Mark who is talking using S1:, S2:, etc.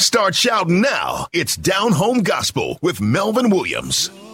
S1: Start shouting now. It's Down Home Gospel with Melvin Williams.